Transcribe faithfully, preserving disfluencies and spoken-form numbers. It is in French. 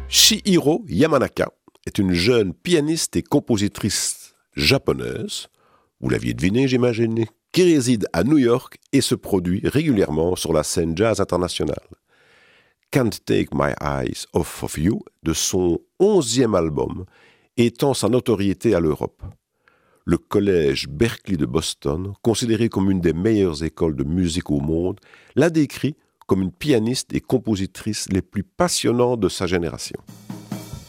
Chihiro Yamanaka est une jeune pianiste et compositrice japonaise, vous l'aviez deviné j'imagine, qui réside à New York et se produit régulièrement sur la scène jazz internationale. Can't Take My Eyes Off of You, de son onzième album, étend sa notoriété à l'Europe. Le collège Berklee de Boston, considéré comme une des meilleures écoles de musique au monde, la décrit comme une pianiste et compositrice les plus passionnantes de sa génération.